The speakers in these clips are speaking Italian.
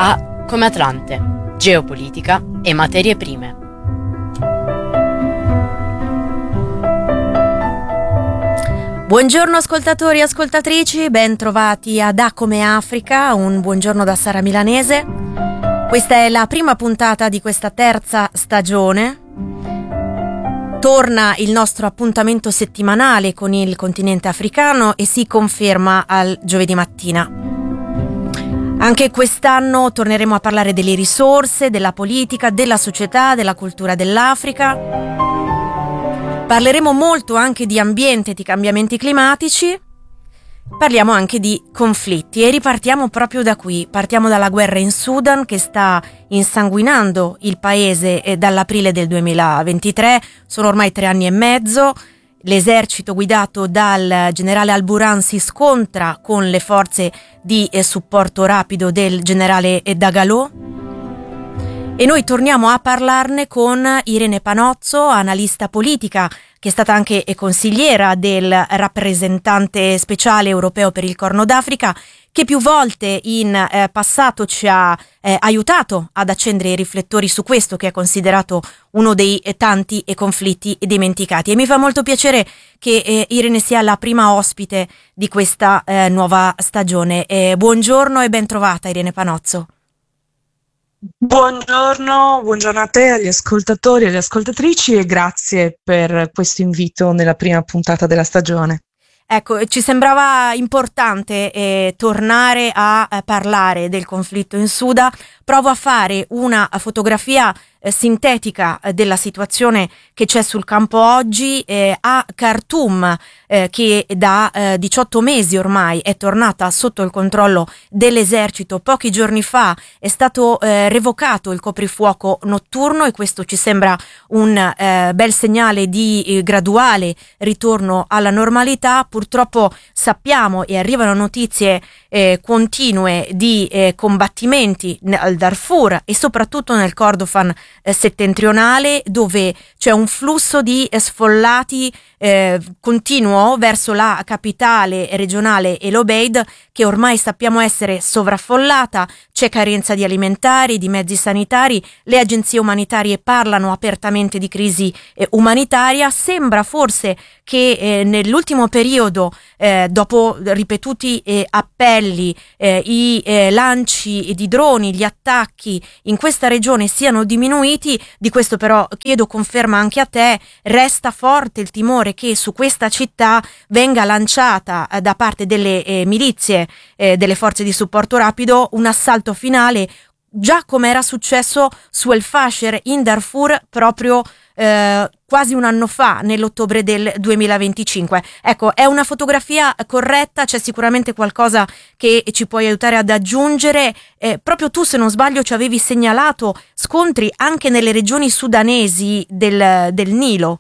a Come Atlante, geopolitica e materie prime. Buongiorno ascoltatori e ascoltatrici, ben trovati ad A come Africa, un buongiorno da Sara Milanese. Questa è la prima puntata di questa terza stagione. Torna il nostro appuntamento settimanale con il continente africano e si conferma al giovedì mattina. Anche quest'anno torneremo a parlare delle risorse, della politica, della società, della cultura dell'Africa. Parleremo molto anche di ambiente e di cambiamenti climatici. Parliamo anche di conflitti e ripartiamo proprio da qui. Partiamo dalla guerra in Sudan che sta insanguinando il paese dall'aprile del 2023. Sono ormai 3 anni e mezzo. L'esercito guidato dal generale al-Burhan si scontra con le forze di supporto rapido del generale Dagalo. E noi torniamo a parlarne con Irene Panozzo, analista politica, che è stata anche consigliera del rappresentante speciale europeo per il Corno d'Africa, che più volte in passato ci ha aiutato ad accendere i riflettori su questo che è considerato uno dei tanti conflitti dimenticati. E mi fa molto piacere che Irene sia la prima ospite di questa nuova stagione. Buongiorno e ben trovata Irene Panozzo. Buongiorno a te, agli ascoltatori e alle ascoltatrici e grazie per questo invito nella prima puntata della stagione. Ecco, ci sembrava importante tornare a parlare del conflitto in Sudan. Provo a fare una fotografia sintetica della situazione che c'è sul campo oggi a Khartoum, che da 18 mesi ormai è tornata sotto il controllo dell'esercito. Pochi giorni fa è stato revocato il coprifuoco notturno e questo ci sembra un bel segnale di graduale ritorno alla normalità. Purtroppo sappiamo e arrivano notizie continue di combattimenti al Darfur e soprattutto nel Kordofan settentrionale, dove c'è un flusso di sfollati continuo verso la capitale regionale El Obeid, che ormai sappiamo essere sovraffollata. C'è carenza di alimentari, di mezzi sanitari, le agenzie umanitarie parlano apertamente di crisi umanitaria. Sembra forse che nell'ultimo periodo, dopo ripetuti appelli, i lanci di droni, gli attacchi in questa regione siano diminuiti. Di questo però chiedo conferma anche a te. Resta forte il timore che su questa città venga lanciata da parte delle milizie delle forze di supporto rapido un assalto finale, già come era successo su El Fasher in Darfur proprio quasi un anno fa, nell'ottobre del 2025. Ecco, è una fotografia corretta, c'è sicuramente qualcosa che ci puoi aiutare ad aggiungere. Proprio tu, se non sbaglio, ci avevi segnalato scontri anche nelle regioni sudanesi del Nilo.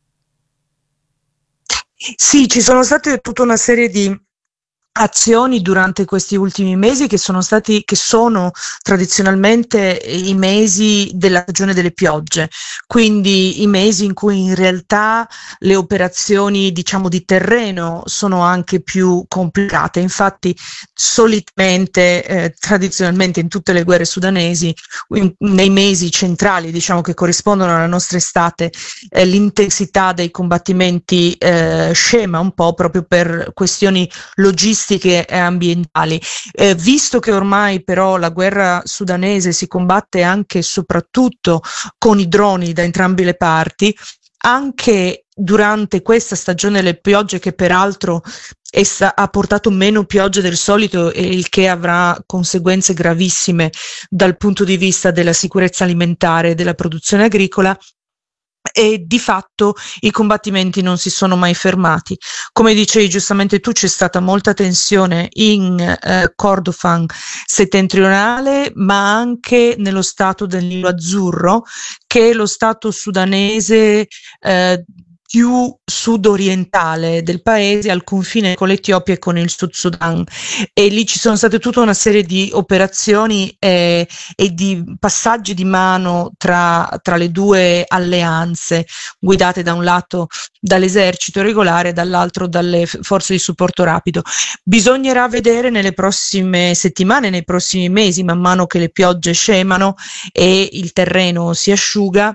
Sì, ci sono state tutta una serie di azioni durante questi ultimi mesi che sono tradizionalmente i mesi della stagione delle piogge, quindi i mesi in cui in realtà le operazioni, diciamo, di terreno sono anche più complicate. Infatti solitamente, tradizionalmente in tutte le guerre sudanesi, nei mesi centrali, diciamo, che corrispondono alla nostra estate, l'intensità dei combattimenti scema un po' proprio per questioni logistiche e ambientali. Visto che ormai però la guerra sudanese si combatte anche e soprattutto con i droni da entrambe le parti, anche durante questa stagione delle piogge, che peraltro ha portato meno piogge del solito, e il che avrà conseguenze gravissime dal punto di vista della sicurezza alimentare e della produzione agricola, e di fatto i combattimenti non si sono mai fermati. Come dicevi giustamente tu, c'è stata molta tensione in Kordofan settentrionale, ma anche nello stato del Nilo Azzurro, che è lo stato sudanese più sudorientale del paese, al confine con l'Etiopia e con il Sud Sudan, e lì ci sono state tutta una serie di operazioni e di passaggi di mano tra le due alleanze, guidate da un lato dall'esercito regolare e dall'altro dalle forze di supporto rapido. Bisognerà vedere nelle prossime settimane, nei prossimi mesi, man mano che le piogge scemano e il terreno si asciuga,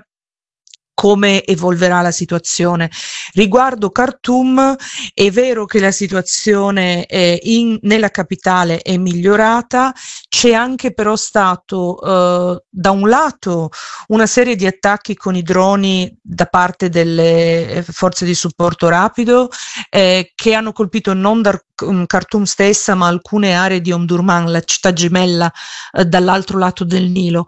come evolverà la situazione. Riguardo Khartoum, è vero che la situazione nella capitale è migliorata, c'è anche però stato da un lato una serie di attacchi con i droni da parte delle forze di supporto rapido che hanno colpito non Khartoum stessa, ma alcune aree di Omdurman, la città gemella dall'altro lato del Nilo,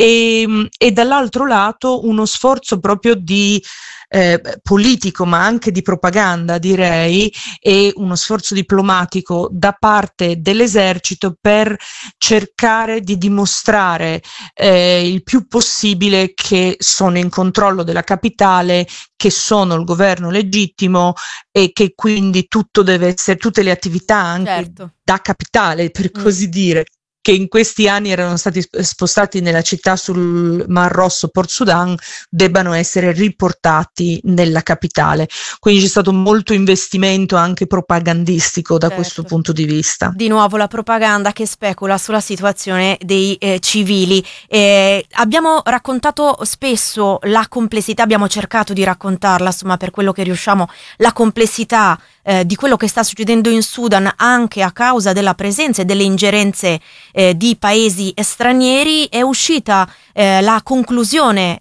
e dall'altro lato uno sforzo proprio di politico, ma anche di propaganda, direi, e uno sforzo diplomatico da parte dell'esercito per cercare di dimostrare il più possibile che sono in controllo della capitale, che sono il governo legittimo e che quindi tutto deve essere, tutte le attività anche Certo. da capitale, per così dire, che in questi anni erano stati spostati nella città sul Mar Rosso, Port Sudan, debbano essere riportati nella capitale. Quindi c'è stato molto investimento anche propagandistico da questo punto di vista. Di nuovo la propaganda che specula sulla situazione dei civili. Abbiamo raccontato spesso la complessità, abbiamo cercato di raccontarla, insomma, per quello che riusciamo, la complessità di quello che sta succedendo in Sudan, anche a causa della presenza e delle ingerenze di paesi stranieri. È uscita la conclusione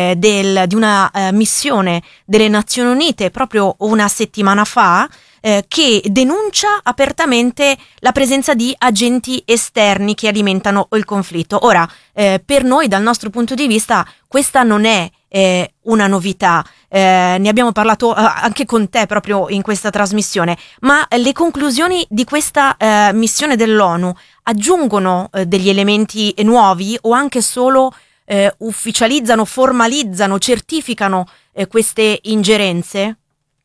di una missione delle Nazioni Unite proprio una settimana fa, che denuncia apertamente la presenza di agenti esterni che alimentano il conflitto. Ora, per noi, dal nostro punto di vista, questa non è una novità, ne abbiamo parlato anche con te proprio in questa trasmissione, ma le conclusioni di questa missione dell'ONU aggiungono degli elementi nuovi o anche solo ufficializzano, formalizzano, certificano queste ingerenze?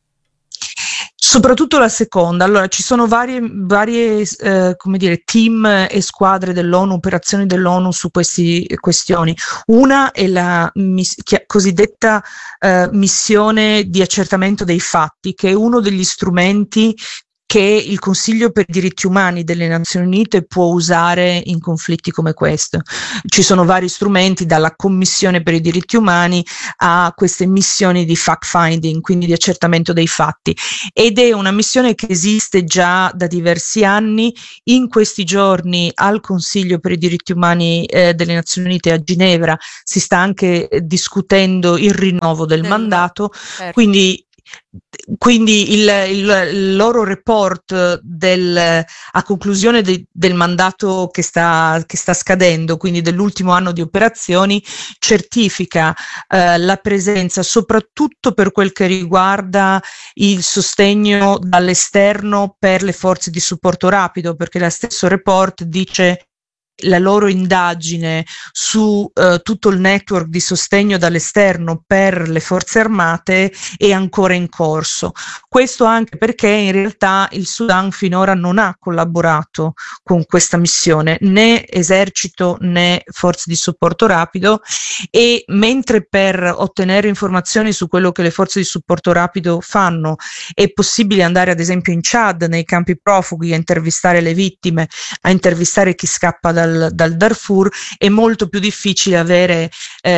Soprattutto la seconda. Allora, ci sono varie come dire, team e squadre dell'ONU, operazioni dell'ONU su queste questioni. Una è la cosiddetta missione di accertamento dei fatti, che è uno degli strumenti che il Consiglio per i diritti umani delle Nazioni Unite può usare in conflitti come questo. Ci sono vari strumenti, dalla Commissione per i diritti umani a queste missioni di fact-finding, quindi di accertamento dei fatti, ed è una missione che esiste già da diversi anni. In questi giorni al Consiglio per i diritti umani delle Nazioni Unite a Ginevra si sta anche discutendo il rinnovo del mandato, certo. Quindi il loro report a conclusione del mandato che sta scadendo, quindi dell'ultimo anno di operazioni, certifica la presenza, soprattutto per quel che riguarda il sostegno dall'esterno per le forze di supporto rapido, perché lo stesso report dice la loro indagine su tutto il network di sostegno dall'esterno per le forze armate è ancora in corso. Questo anche perché in realtà il Sudan finora non ha collaborato con questa missione, né esercito né forze di supporto rapido, e mentre per ottenere informazioni su quello che le forze di supporto rapido fanno è possibile andare ad esempio in Chad, nei campi profughi, a intervistare le vittime, a intervistare chi scappa dal Darfur, è molto più difficile avere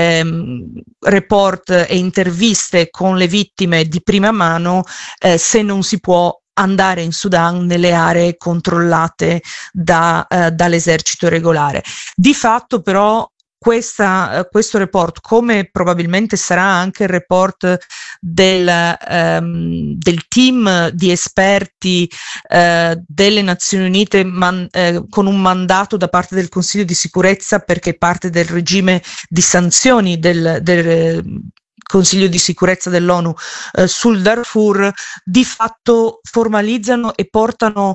report e interviste con le vittime di prima mano se non si può andare in Sudan nelle aree controllate dall'esercito regolare. Di fatto però questo report, come probabilmente sarà anche il report del team di esperti delle Nazioni Unite con un mandato da parte del Consiglio di sicurezza, perché parte del regime di sanzioni del Consiglio di sicurezza dell'ONU sul Darfur, di fatto formalizzano e portano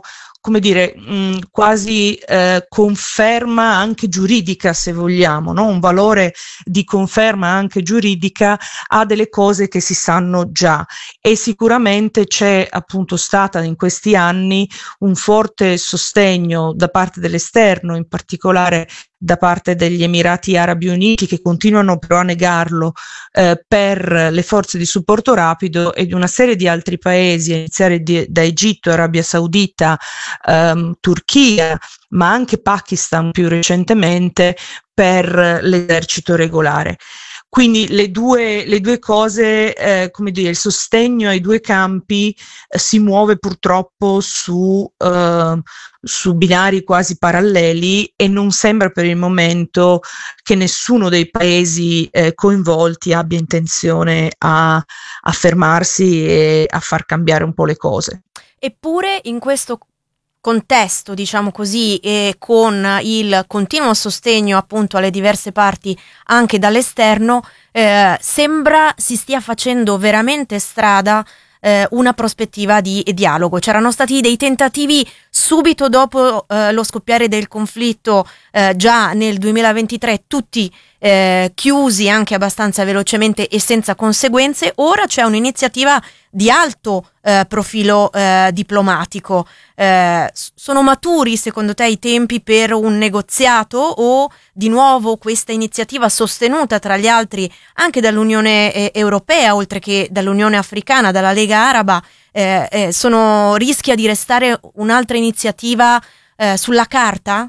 come dire, quasi conferma anche giuridica, se vogliamo, no? Un valore di conferma anche giuridica a delle cose che si sanno già, e sicuramente c'è appunto stata in questi anni un forte sostegno da parte dell'esterno, in particolare da parte degli Emirati Arabi Uniti, che continuano però a negarlo, per le forze di supporto rapido, e di una serie di altri paesi, a iniziare da Egitto, Arabia Saudita, Turchia, ma anche Pakistan più recentemente, per l'esercito regolare. Quindi le due cose, come dire, il sostegno ai due campi si muove purtroppo su binari quasi paralleli, e non sembra per il momento che nessuno dei paesi coinvolti abbia intenzione a fermarsi e a far cambiare un po' le cose. Eppure in questo contesto, diciamo così, e con il continuo sostegno appunto alle diverse parti anche dall'esterno, sembra si stia facendo veramente strada una prospettiva di dialogo. C'erano stati dei tentativi subito dopo lo scoppiare del conflitto, già nel 2023, tutti chiusi anche abbastanza velocemente e senza conseguenze. Ora c'è un'iniziativa di alto profilo diplomatico. Sono maturi secondo te i tempi per un negoziato, o di nuovo questa iniziativa, sostenuta tra gli altri anche dall'Unione Europea, oltre che dall'Unione Africana, dalla Lega Araba, rischia di restare un'altra iniziativa sulla carta?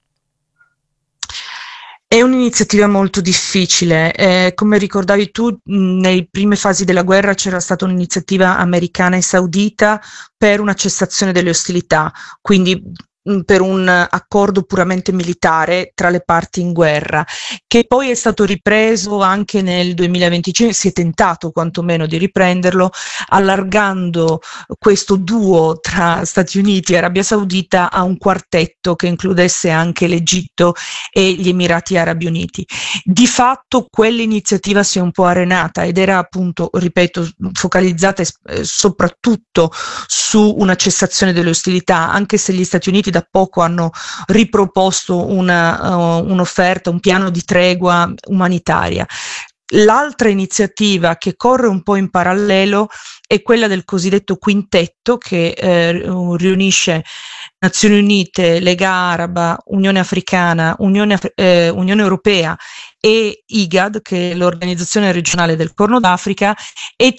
È un'iniziativa molto difficile, come ricordavi tu, nelle prime fasi della guerra c'era stata un'iniziativa americana e saudita per una cessazione delle ostilità, quindi per un accordo puramente militare tra le parti in guerra, che poi è stato ripreso anche nel 2025, si è tentato quantomeno di riprenderlo, allargando questo duo tra Stati Uniti e Arabia Saudita a un quartetto che includesse anche l'Egitto e gli Emirati Arabi Uniti. Di fatto quell'iniziativa si è un po' arenata, ed era appunto, ripeto, focalizzata soprattutto su una cessazione delle ostilità, anche se gli Stati Uniti da poco hanno riproposto un'offerta, un piano di tregua umanitaria. L'altra iniziativa che corre un po' in parallelo è quella del cosiddetto quintetto, che riunisce Nazioni Unite, Lega Araba, Unione Africana, Unione Europea e IGAD, che è l'organizzazione regionale del Corno d'Africa, e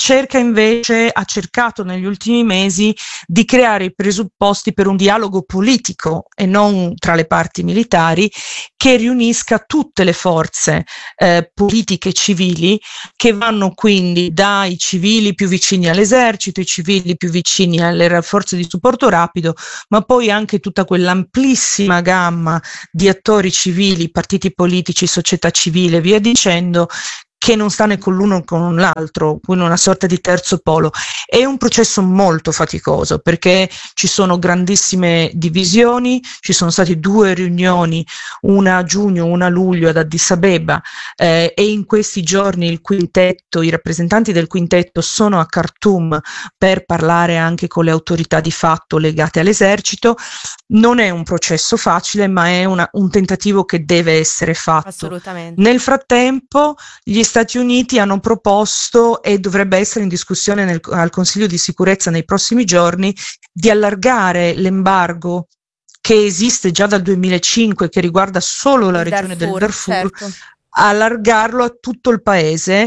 ha cercato negli ultimi mesi di creare i presupposti per un dialogo politico e non tra le parti militari, che riunisca tutte le forze politiche e civili, che vanno quindi dai civili più vicini all'esercito, i civili più vicini alle forze di supporto rapido, ma poi anche tutta quell'amplissima gamma di attori civili, partiti politici, società civile, via dicendo, che non sta né con l'uno né con l'altro, quindi una sorta di terzo polo. È un processo molto faticoso, perché ci sono grandissime divisioni, ci sono state 2 riunioni, una a giugno, una a luglio ad Addis Abeba, e in questi giorni i rappresentanti del quintetto sono a Khartoum per parlare anche con le autorità di fatto legate all'esercito. Non è un processo facile, ma è un tentativo che deve essere fatto. Assolutamente. Nel frattempo gli Stati Uniti hanno proposto, e dovrebbe essere in discussione al Consiglio di sicurezza nei prossimi giorni, di allargare l'embargo che esiste già dal 2005, che riguarda solo la regione del Darfur, certo. allargarlo a tutto il paese,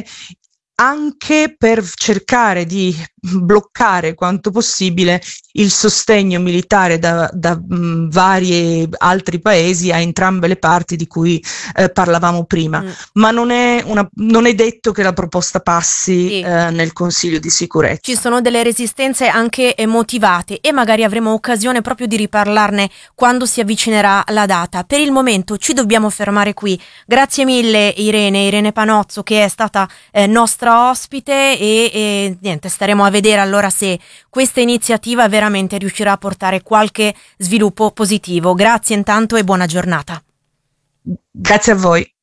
anche per cercare di bloccare quanto possibile il sostegno militare da vari altri paesi a entrambe le parti di cui parlavamo prima. Ma non è detto che la proposta passi nel Consiglio di sicurezza. Ci sono delle resistenze anche motivate, e magari avremo occasione proprio di riparlarne quando si avvicinerà la data. Per il momento ci dobbiamo fermare qui. Grazie mille Irene Panozzo, che è stata nostra ospite, e niente, staremo a vedere allora se questa iniziativa veramente riuscirà a portare qualche sviluppo positivo. Grazie intanto e buona giornata. Grazie a voi.